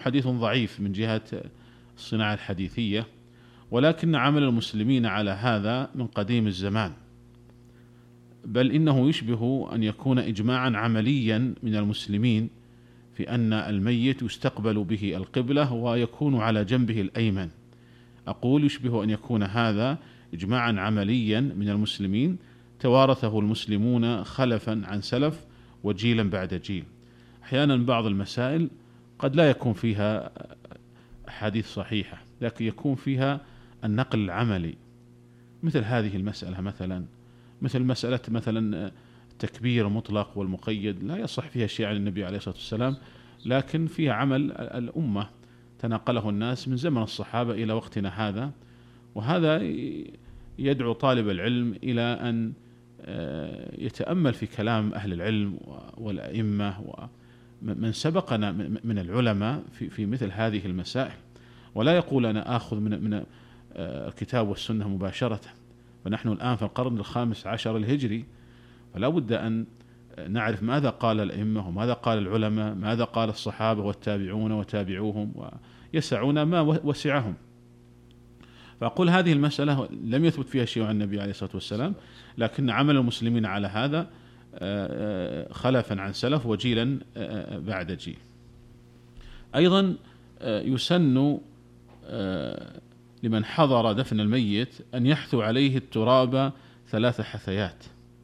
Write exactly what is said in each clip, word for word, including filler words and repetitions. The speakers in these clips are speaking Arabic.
حديث ضعيف من جهة الصناعة الحديثية، ولكن عمل المسلمين على هذا من قديم الزمان، بل إنه يشبه أن يكون إجماعا عمليا من المسلمين في أن الميت يستقبل به القبلة ويكون على جنبه الأيمن. أقول يشبه أن يكون هذا إجماعا عمليا من المسلمين توارثه المسلمون خلفا عن سلف وجيلا بعد جيل. أحيانا بعض المسائل قد لا يكون فيها أحاديث صحيحة، لكن يكون فيها النقل العملي، مثل هذه المسألة مثلا، مثل مسألة مثلا التكبير المطلق والمقيد، لا يصح فيها شيء عن النبي عليه الصلاة والسلام، لكن فيها عمل الأمة تناقله الناس من زمن الصحابة إلى وقتنا هذا، وهذا يدعو طالب العلم إلى أن يتأمل في كلام أهل العلم والأئمة ومن سبقنا من العلماء في في مثل هذه المسائل، ولا يقول أنا آخذ من من الكتاب والسنة مباشرة. فنحن الآن في القرن الخامس عشر الهجري، فلا بد أن نعرف ماذا قال الأئمة وماذا قال العلماء، ماذا قال الصحابة والتابعون وتابعوهم ويسعون ما وسعهم. فأقول هذه المسألة لم يثبت فيها شيء عن النبي عليه الصلاة والسلام، لكن عمل المسلمين على هذا خلفا عن سلف وجيلا بعد جيل. أيضا يسن لمن حضر دفن الميت أن يحثو عليه التراب ثلاث حثيات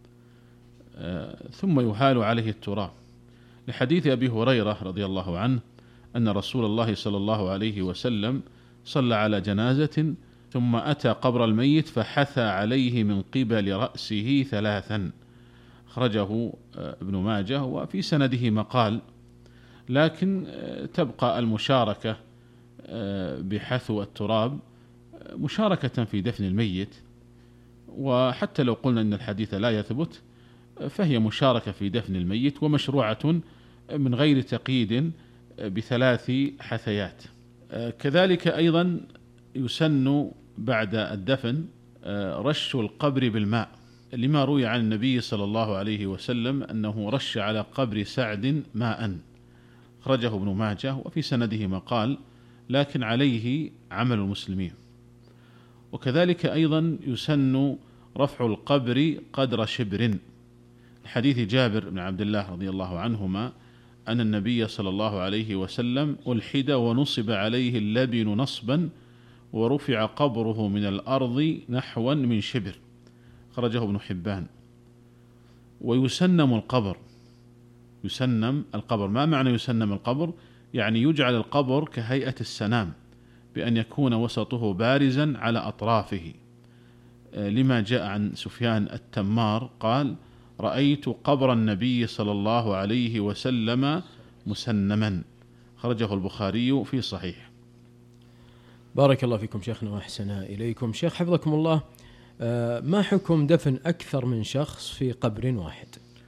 ثم يهال عليه التراب، لحديث أبي هريرة رضي الله عنه أن رسول الله صلى الله عليه وسلم صلى على جنازة ثم أتى قبر الميت فحثى عليه من قبل رأسه ثلاثا، أخرجه ابن ماجه وفي سنده مقال، لكن تبقى المشاركة بحثو التراب مشاركة في دفن الميت، وحتى لو قلنا أن الحديث لا يثبت فهي مشاركة في دفن الميت ومشروعة من غير تقييد بثلاث حثيات. كذلك أيضا يسن بعد الدفن رش القبر بالماء، لما روي عن النبي صلى الله عليه وسلم أنه رش على قبر سعد ماء، أخرجه ابن ماجه وفي سنده مقال، لكن عليه عمل المسلمين. وكذلك أيضا يسن رفع القبر قدر شبر، حديث جابر بن عبد الله رضي الله عنهما أن النبي صلى الله عليه وسلم ألحد ونصب عليه اللبن نصبا ورفع قبره من الأرض نحوا من شبر، خرجه ابن حبان. ويسنم القبر، يسنم القبر، ما معنى يسنم القبر؟ يعني يجعل القبر كهيئة السنام بأن يكون وسطه بارزا على أطرافه، لما جاء عن سفيان التمار قال رأيت قبر النبي صلى الله عليه وسلم مسنما، خرجه البخاري في صحيح. بارك الله فيكم شيخنا وأحسن إليكم. شيخ حفظكم الله، ما حكم دفن أكثر من شخص في قبر واحد؟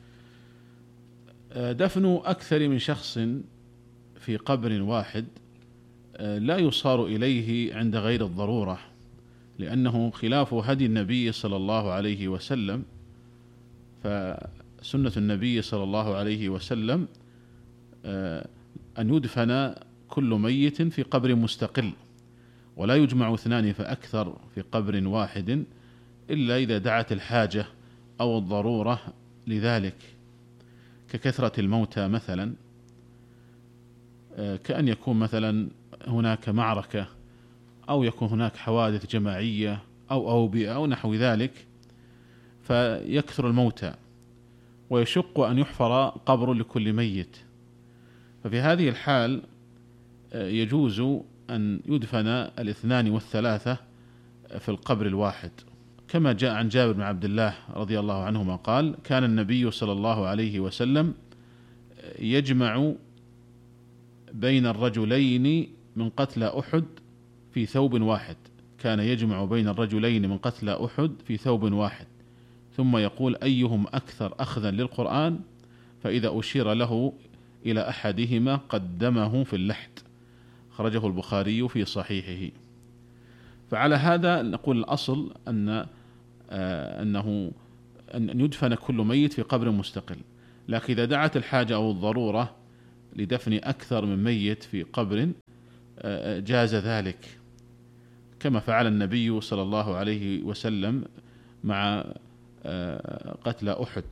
دفن أكثر من شخص في قبر واحد لا يصار إليه عند غير الضرورة، لأنه خلاف هدي النبي صلى الله عليه وسلم. فسنة النبي صلى الله عليه وسلم أن يدفن كل ميت في قبر مستقل، ولا يجمع اثنان فأكثر في قبر واحد إلا إذا دعت الحاجة أو الضرورة لذلك، ككثرة الموتى مثلا، كأن يكون مثلا هناك معركة أو يكون هناك حوادث جماعية أو أوبئة أو نحو ذلك، فيكثر الموتى ويشق أن يحفر قبر لكل ميت. ففي هذه الحال يجوز أن يدفن الاثنان والثلاثة في القبر الواحد، كما جاء عن جابر بن عبد الله رضي الله عنهما قال كان النبي صلى الله عليه وسلم يجمع بين الرجلين من قتلى أحد في ثوب واحد، كان يجمع بين الرجلين من قتلى أحد في ثوب واحد، ثم يقول أيهم أكثر أخذا للقرآن، فإذا أشير له إلى أحدهما قدمه في اللحد، خرجه البخاري في صحيحه. فعلى هذا نقول الأصل أن آه أنه أن يدفن كل ميت في قبر مستقل، لكن إذا دعت الحاجة أو الضرورة لدفن أكثر من ميت في قبر جاز ذلك، كما فعل النبي صلى الله عليه وسلم مع قتلى أحد.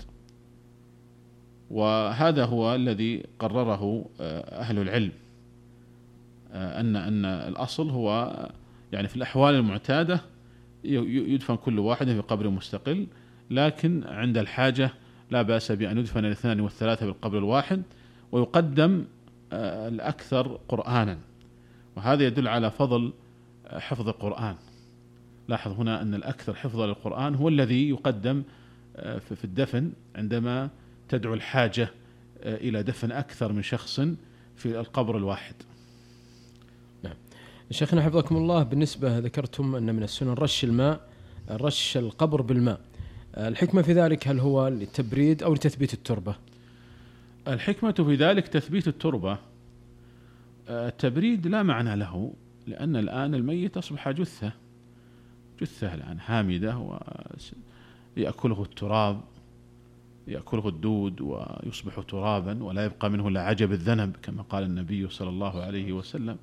وهذا هو الذي قرره أهل العلم، أن أن الأصل هو يعني في الأحوال المعتادة يدفن كل واحد في قبر مستقل، لكن عند الحاجة لا بأس بأن يدفن الاثنان والثلاثة بالقبر الواحد، ويقدم الأكثر قرآنا، وهذا يدل على فضل حفظ القرآن. لاحظ هنا أن الأكثر حفظا للقرآن هو الذي يقدم في الدفن عندما تدعو الحاجة إلى دفن أكثر من شخص في القبر الواحد. نعم. شيخنا حفظكم الله، بالنسبة ذكرتم أن من السنن رش الماء، رش القبر بالماء، الحكمة في ذلك هل هو للتبريد أو لتثبيت التربة؟ الحكمة في ذلك تثبيت التربة. التبريد لا معنى له، لأن الآن الميت أصبح جثة جثة الآن هامدة، ويأكله التراب، يأكله الدود ويصبح ترابا، ولا يبقى منه إلا عجب الذنب كما قال النبي صلى الله عليه وسلم.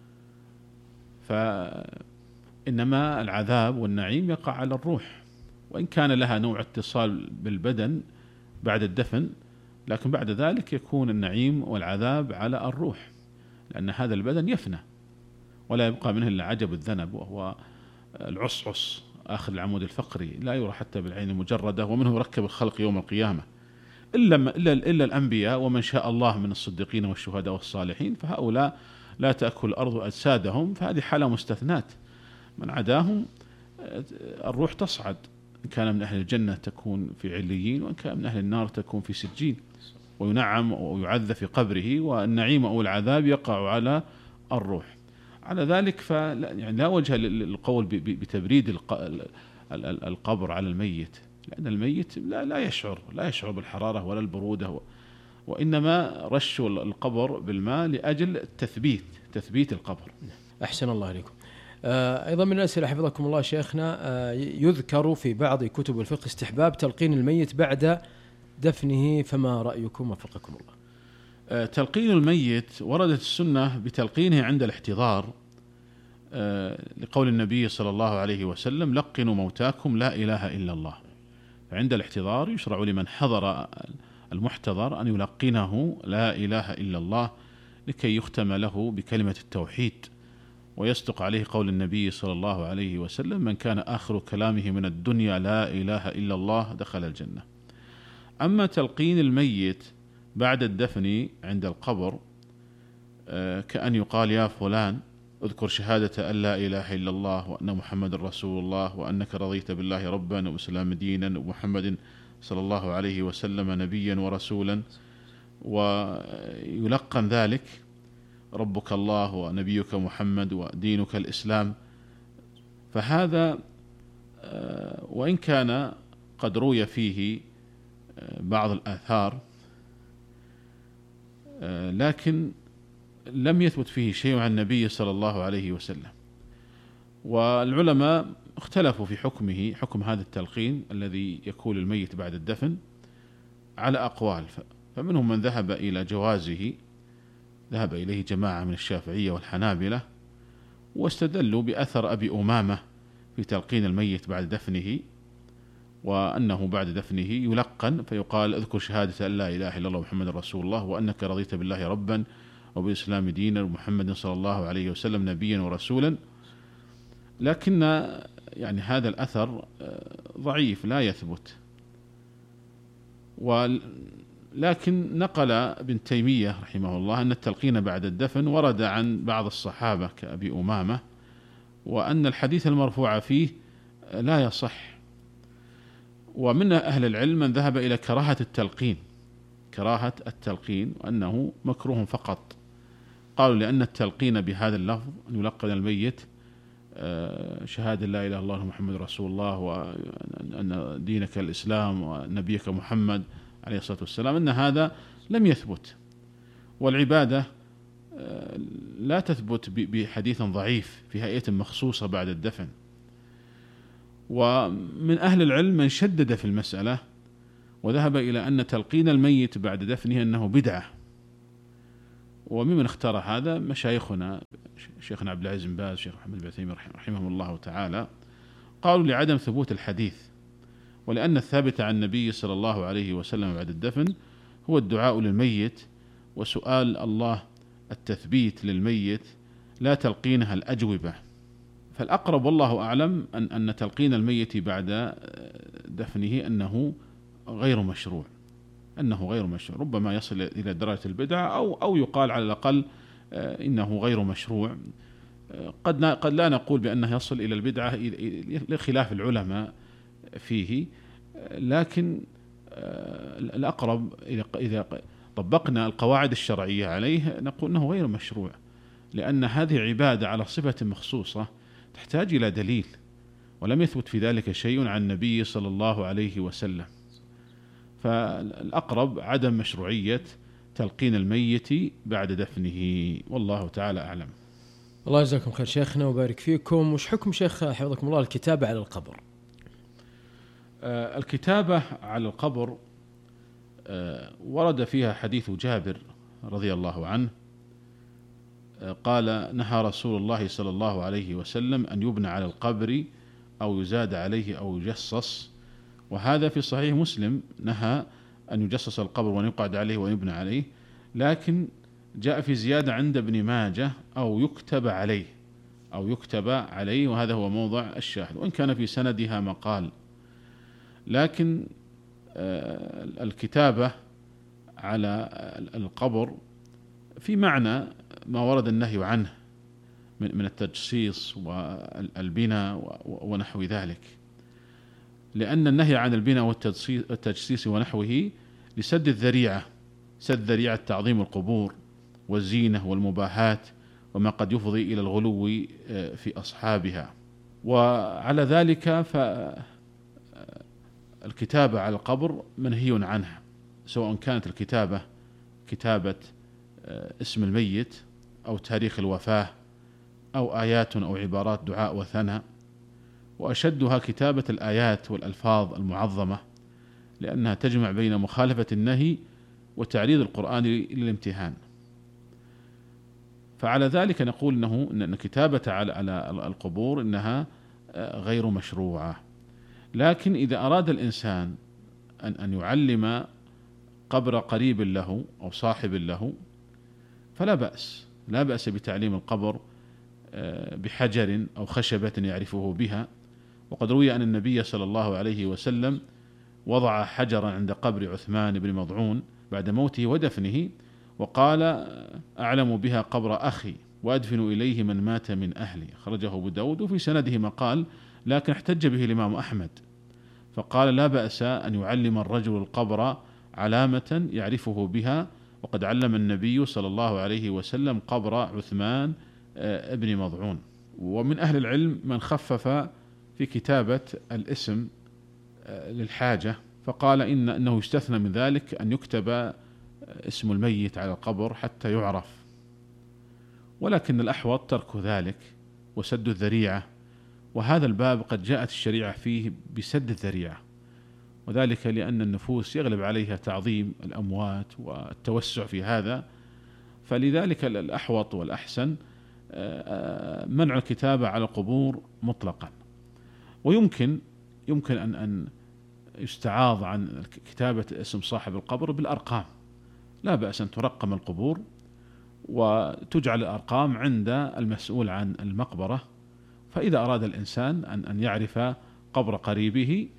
فإنما العذاب والنعيم يقع على الروح، وإن كان لها نوع اتصال بالبدن بعد الدفن، لكن بعد ذلك يكون النعيم والعذاب على الروح، لأن هذا البدن يفنى ولا يبقى منه إلا عجب الذنب، وهو العصعص آخر العمود الفقري، لا يرى حتى بالعين المجردة، ومنه يركب الخلق يوم القيامة، إلا, إلا, إلا الأنبياء ومن شاء الله من الصديقين والشهداء والصالحين، فهؤلاء لا تأكل الأرض أجسادهم، فهذه حالة مستثنات. من عداهم الروح تصعد، إن كان من أهل الجنة تكون في عليين، وإن كان من أهل النار تكون في سجين، وينعم ويعذب في قبره، والنعيم أو العذاب يقع على الروح. على ذلك فلا يعني لا وجه للقول بتبريد القبر على الميت، لأن الميت لا لا يشعر لا يشعر بالحرارة ولا البرودة، وإنما رش القبر بالماء لأجل تثبيت تثبيت القبر. أحسن الله عليكم. آه أيضا من الأسئلة حفظكم الله شيخنا، آه يذكر في بعض كتب الفقه استحباب تلقين الميت بعد دفنه، فما رأيكم وفقكم الله؟ آه تلقين الميت وردت السنة بتلقينه عند الاحتضار، آه لقول النبي صلى الله عليه وسلم: لقنوا موتاكم لا إله إلا الله. فعند الاحتضار يشرع لمن حضر المحتضر أن يلقنه لا إله إلا الله، لكي يختم له بكلمة التوحيد، ويصدق عليه قول النبي صلى الله عليه وسلم: من كان آخر كلامه من الدنيا لا إله إلا الله دخل الجنة. أما تلقين الميت بعد الدفن عند القبر، كأن يقال: يا فلان اذكر شهادة أن لا إله إلا الله وأن محمد رسول الله وأنك رضيت بالله ربا وإسلام دينا ومحمد صلى الله عليه وسلم نبيا ورسولا، ويلقن ذلك: ربك الله ونبيك محمد ودينك الإسلام. فهذا وإن كان قد روي فيه بعض الآثار، لكن لم يثبت فيه شيء عن النبي صلى الله عليه وسلم، والعلماء اختلفوا في حكمه، حكم هذا التلقين الذي يكون الميت بعد الدفن، على أقوال. فمنهم من ذهب إلى جوازه، ذهب إليه جماعة من الشافعية والحنابلة، واستدلوا بأثر أبي أمامة في تلقين الميت بعد دفنه، وأنه بعد دفنه يلقن فيقال: اذكر شهادة أن لا إله إلا الله محمد رسول الله وأنك رضيت بالله ربا وبالإسلام دينا ومحمد صلى الله عليه وسلم نبيا ورسولا. لكن يعني هذا الأثر ضعيف لا يثبت. ولكن نقل ابن تيمية رحمه الله أن التلقين بعد الدفن ورد عن بعض الصحابة كأبي أمامة، وأن الحديث المرفوع فيه لا يصح. ومن أهل العلم من ذهب إلى كراهة التلقين كراهة التلقين وأنه مكروه فقط. قالوا لأن التلقين بهذا اللفظ أن يلقن الميت شهادة لا إله إلا الله محمد رسول الله وأن دينك الإسلام ونبيك محمد عليه الصلاة والسلام، أن هذا لم يثبت، والعبادة لا تثبت بحديث ضعيف في هيئة مخصوصة بعد الدفن. ومن أهل العلم من شدد في المسألة وذهب إلى أن تلقين الميت بعد دفنه أنه بدعة، وممن اختار هذا مشايخنا شيخنا عبد العزيز بن باز، شيخ محمد بن عثيمين رحمهم الله تعالى، قالوا لعدم ثبوت الحديث، ولأن الثابت عن النبي صلى الله عليه وسلم بعد الدفن هو الدعاء للميت وسؤال الله التثبيت للميت لا تلقينها الأجوبة. فالأقرب والله أعلم أن أن تلقين الميت بعد دفنه أنه غير مشروع، أنه غير مشروع، ربما يصل إلى درجة البدعة أو أو يقال على الأقل إنه غير مشروع. قد قد لا نقول بأنه يصل إلى البدعة لخلاف العلماء فيه، لكن الأقرب إذا طبقنا القواعد الشرعية عليه نقول أنه غير مشروع، لأن هذه عبادة على صفة مخصوصة تحتاج إلى دليل، ولم يثبت في ذلك شيء عن النبي صلى الله عليه وسلم. فالأقرب عدم مشروعية تلقين الميت بعد دفنه، والله تعالى أعلم. الله يجزاكم خير شيخنا وبارك فيكم. وش حكم شيخ حفظكم الله الكتابة على القبر؟ آه الكتابة على القبر آه ورد فيها حديث جابر رضي الله عنه، آه قال: نهى رسول الله صلى الله عليه وسلم أن يبنى على القبر أو يزاد عليه أو يجصص. وهذا في صحيح مسلم، نهى أن يجصص القبر وأن يقعد عليه ويبنى عليه، لكن جاء في زيادة عند ابن ماجه أو يكتب عليه أو يكتب عليه، وهذا هو موضع الشاهد، وإن كان في سندها مقال. لكن الكتابة على القبر في معنى ما ورد النهي عنه من التجصيص والبناء ونحو ذلك، لأن النهي عن البناء والتجصيص ونحوه لسد الذريعة، سد ذريعة تعظيم القبور والزينة والمباهات وما قد يفضي إلى الغلو في أصحابها. وعلى ذلك فالكتابة على القبر منهي عنها، سواء كانت الكتابة كتابة اسم الميت أو تاريخ الوفاة أو آيات أو عبارات دعاء وثناء، وأشدها كتابة الآيات والألفاظ المعظمة، لأنها تجمع بين مخالفة النهي وتعريض القرآن للامتهان. فعلى ذلك نقول إنه إن كتابة على القبور إنها غير مشروعة. لكن إذا أراد الإنسان أن أن يعلم قبر قريب له أو صاحب له فلا بأس، لا بأس بتعليم القبر بحجر أو خشبة يعرفه بها. وقد روي أن النبي صلى الله عليه وسلم وضع حجرا عند قبر عثمان بن مضعون بعد موته ودفنه، وقال: أعلم بها قبر أخي وأدفن إليه من مات من أهلي. خرجه أبو داود، وفي سنده مقال، لكن احتج به الإمام أحمد، فقال: لا بأس أن يعلم الرجل القبر علامة يعرفه بها، وقد علم النبي صلى الله عليه وسلم قبر عثمان ابن مضعون. ومن أهل العلم من خفف في كتابة الاسم للحاجة، فقال إن أنه يستثنى من ذلك أن يكتب اسم الميت على القبر حتى يعرف، ولكن الأحوط ترك ذلك وسد الذريعة، وهذا الباب قد جاءت الشريعة فيه بسد الذريعة، وذلك لأن النفوس يغلب عليها تعظيم الأموات والتوسع في هذا، فلذلك الأحوط والأحسن منع الكتابة على القبور مطلقا. ويمكن يمكن أن أن يستعاض عن كتابة اسم صاحب القبر بالأرقام، لا بأس أن ترقم القبور وتجعل الأرقام عند المسؤول عن المقبرة، فإذا أراد الإنسان أن أن يعرف قبر قريبه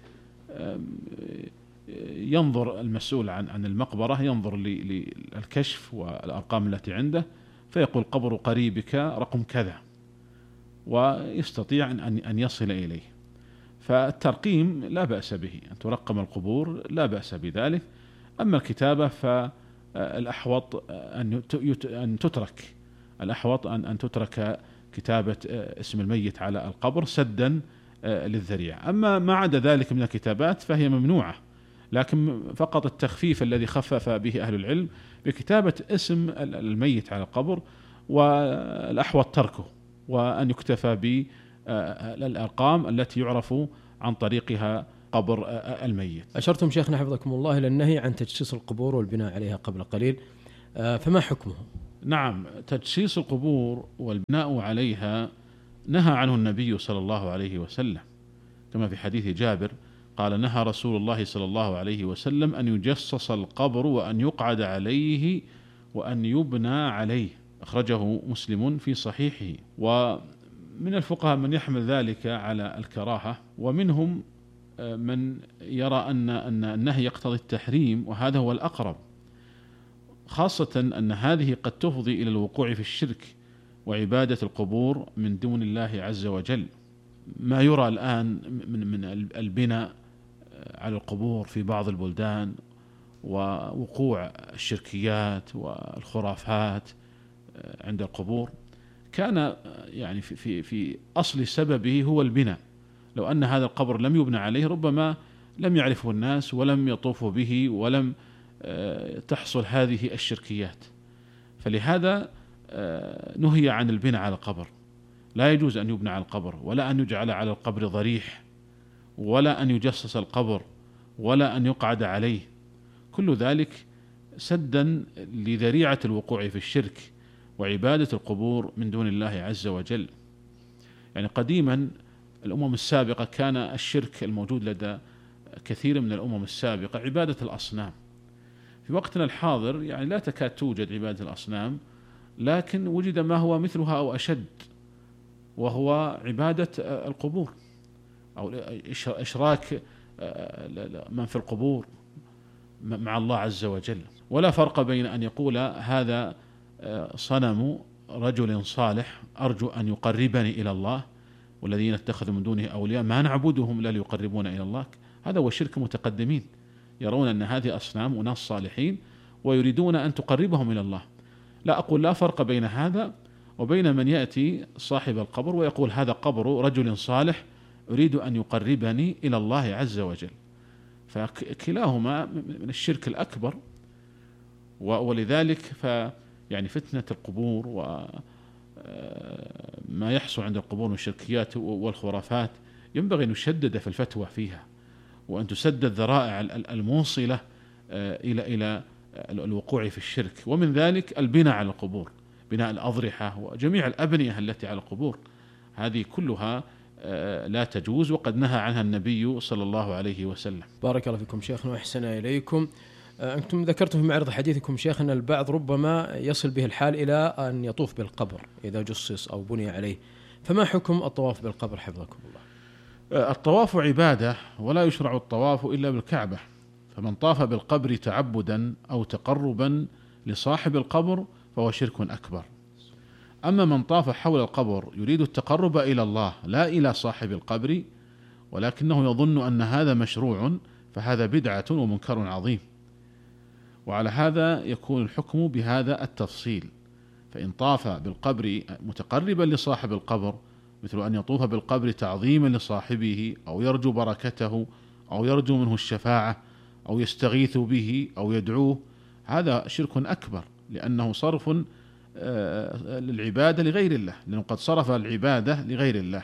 ينظر المسؤول عن عن المقبرة، ينظر للكشف والأرقام التي عنده، فيقول: قبر قريبك رقم كذا، ويستطيع أن أن يصل إليه. فالترقيم لا بأس به، أن ترقم القبور لا بأس بذلك. أما الكتابة فالأحوط أن أن تترك الأحوط أن أن تترك كتابة اسم الميت على القبر سدا للذريعة. أما ما عدا ذلك من الكتابات فهي ممنوعة، لكن فقط التخفيف الذي خفف به أهل العلم بكتابة اسم الميت على القبر، والأحوط تركه وأن يكتفى بالأرقام التي يعرف عن طريقها قبر الميت. أشرتم شيخنا حفظكم الله إلى النهي عن تجسيس القبور والبناء عليها قبل قليل، فما حكمه؟ نعم، تجسيس القبور والبناء عليها نهى عنه النبي صلى الله عليه وسلم، كما في حديث جابر قال: نهى رسول الله صلى الله عليه وسلم أن يجسس القبر وأن يقعد عليه وأن يبنى عليه، أخرجه مسلم في صحيحه. ومن الفقهاء من يحمل ذلك على الكراهة، ومنهم من يرى أن أن النهي يقتضي التحريم، وهذا هو الأقرب، خاصة أن هذه قد تفضي إلى الوقوع في الشرك وعبادة القبور من دون الله عز وجل. ما يرى الآن من من البناء على القبور في بعض البلدان ووقوع الشركيات والخرافات عند القبور كان يعني في في في أصل سببه هو البناء. لو أن هذا القبر لم يبنى عليه ربما لم يعرفه الناس ولم يطوفوا به ولم تحصل هذه الشركيات. فلهذا نهي عن البناء على القبر، لا يجوز أن يبنى على القبر، ولا أن يجعل على القبر ضريح، ولا أن يجسس القبر، ولا أن يقعد عليه، كل ذلك سدا لذريعة الوقوع في الشرك وعبادة القبور من دون الله عز وجل. يعني قديما الأمم السابقة كان الشرك الموجود لدى كثير من الأمم السابقة عبادة الأصنام. في وقتنا الحاضر يعني لا تكاد توجد عبادة الأصنام، لكن وجد ما هو مثلها أو أشد، وهو عبادة القبور أو إشراك من في القبور مع الله عز وجل. ولا فرق بين أن يقول هذا صنم رجل صالح أرجو أن يقربني إلى الله، والذين اتخذوا من دونه أولياء ما نعبدهم إلا ليقربونا إلى الله، هذا هو شرك متقدمين، يرون أن هذه أصنام وناس صالحين ويريدون أن تقربهم إلى الله. لا أقول لا فرق بين هذا وبين من يأتي صاحب القبر ويقول هذا قبر رجل صالح أريد أن يقربني إلى الله عز وجل، فكلاهما من الشرك الأكبر. ولذلك فيعني فتنة القبور وما يحصل عند القبور من الشركيات والخرافات ينبغي أن يشدد في الفتوى فيها، وأن تسد الذرائع الموصلة إلى إلى الوقوع في الشرك. ومن ذلك البناء على القبور، بناء الأضرحة وجميع الأبنية التي على القبور، هذه كلها لا تجوز، وقد نهى عنها النبي صلى الله عليه وسلم. بارك الله فيكم شيخنا وأحسن إليكم. أنتم ذكرتم في معرض حديثكم شيخنا البعض ربما يصل به الحال إلى أن يطوف بالقبر إذا جصص أو بني عليه، فما حكم الطواف بالقبر حفظكم الله؟ الطواف عبادة، ولا يشرع الطواف إلا بالكعبة، فمن طاف بالقبر تعبدا أو تقربا لصاحب القبر فهو شرك أكبر. أما من طاف حول القبر يريد التقرب إلى الله لا إلى صاحب القبر، ولكنه يظن أن هذا مشروع، فهذا بدعة ومنكر عظيم. وعلى هذا يكون الحكم بهذا التفصيل، فإن طاف بالقبر متقربا لصاحب القبر، مثل أن يطوف بالقبر تعظيما لصاحبه أو يرجو بركته أو يرجو منه الشفاعة أو يستغيث به أو يدعوه، هذا شرك أكبر، لأنه صرف للعبادة لغير الله، لأنه قد صرف العبادة لغير الله.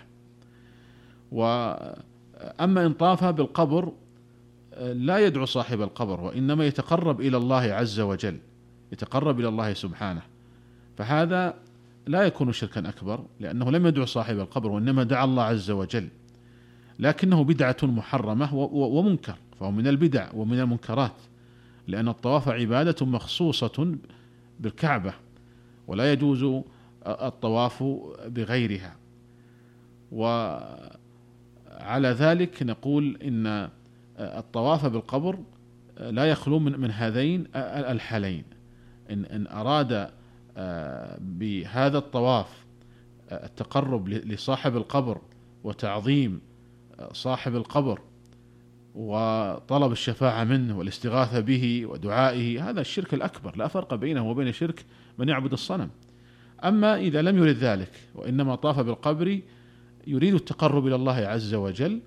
وأما إن طاف بالقبر لا يدعو صاحب القبر، وإنما يتقرب إلى الله عز وجل، يتقرب إلى الله سبحانه، فهذا لا يكون شركا أكبر، لأنه لم يدعو صاحب القبر وإنما دعا الله عز وجل، لكنه بدعة محرمة ومنكر، فهو من البدع ومن المنكرات، لأن الطواف عبادة مخصوصة بالكعبة، ولا يجوز الطواف بغيرها. وعلى ذلك نقول إن الطواف بالقبر لا يخلو من من هذين الحالين. إن إن أراد بهذا الطواف التقرب لصاحب القبر وتعظيم صاحب القبر وطلب الشفاعة منه والاستغاثة به ودعائه، هذا الشرك الأكبر، لا فرق بينه وبين شرك من يعبد الصنم. أما إذا لم يرد ذلك وإنما طاف بالقبر يريد التقرب إلى الله عز وجل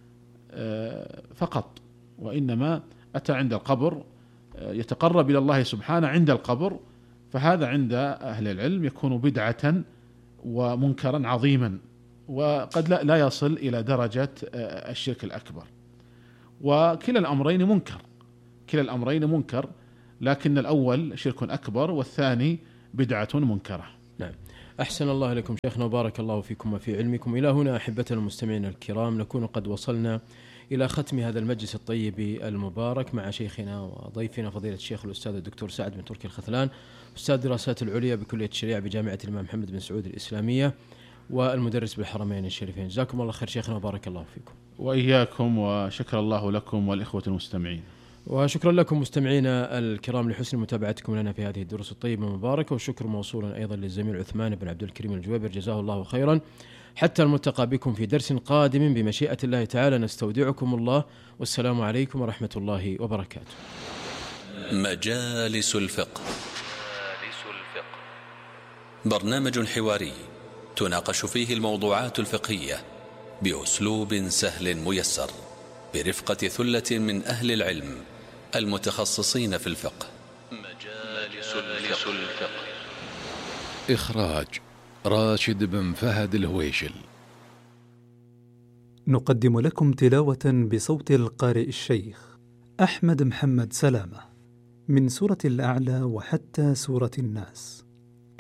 فقط، وإنما أتى عند القبر يتقرب إلى الله سبحانه عند القبر، فهذا عند أهل العلم يكون بدعة ومنكرا عظيما، وقد لا يصل إلى درجة الشرك الأكبر. وكلا الأمرين منكر، كلا الأمرين منكر، لكن الأول شرك أكبر والثاني بدعة منكرة. نعم. أحسن الله إليكم شيخنا وبارك الله فيكم وفي علمكم. إلى هنا أحبتنا المستمعين الكرام نكون قد وصلنا إلى ختم هذا المجلس الطيب المبارك مع شيخنا وضيفنا فضيلة الشيخ الأستاذ الدكتور سعد بن تركي الخثلان، أستاذ الدراسات العليا بكلية الشريعة بجامعة الإمام محمد بن سعود الإسلامية والمدرس بالحرمين الشريفين. جزاكم الله خير شيخنا وبارك الله فيكم. وإياكم، وشكر الله لكم والإخوة المستمعين. وشكرا لكم مستمعينا الكرام لحسن متابعتكم لنا في هذه الدروس الطيبة المباركة، والشكر موصولا أيضا للزميل عثمان بن عبد الكريم الجويبر جزاه الله خيرا. حتى الملتقى بكم في درس قادم بمشيئة الله تعالى، نستودعكم الله، والسلام عليكم ورحمة الله وبركاته. مجالس الفقه. برنامج حواري تناقش فيه الموضوعات الفقهية بأسلوب سهل ميسر برفقة ثلة من أهل العلم المتخصصين في الفقه. مجالس الفقه. إخراج راشد بن فهد الهويشل. نقدم لكم تلاوة بصوت القارئ الشيخ أحمد محمد سلامة من سورة الأعلى وحتى سورة الناس.